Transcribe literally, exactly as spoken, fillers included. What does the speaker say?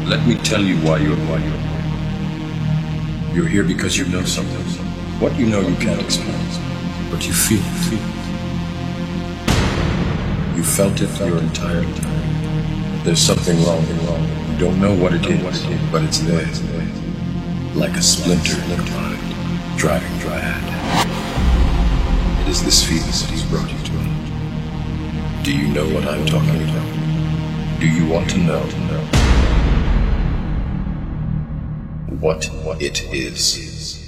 Let me tell you why you're why you're here. You're here because you know something. What you know you can't explain, but you feel it. You felt it your entire time. There's something wrong. You don't know what it is, but it's there, like a splinter in your mind, driving mad. It is this feeling that has brought you to me. Do you know what I'm talking about? Do you want to know what it is?